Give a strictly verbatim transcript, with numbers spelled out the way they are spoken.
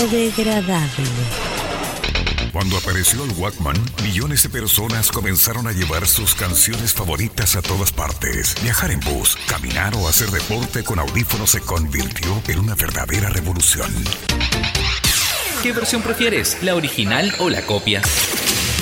biodegradable. Cuando apareció el Walkman, millones de personas comenzaron a llevar sus canciones favoritas a todas partes. Viajar en bus, caminar o hacer deporte con audífonos se convirtió en una verdadera revolución. ¿Qué versión prefieres? ¿La original o la copia?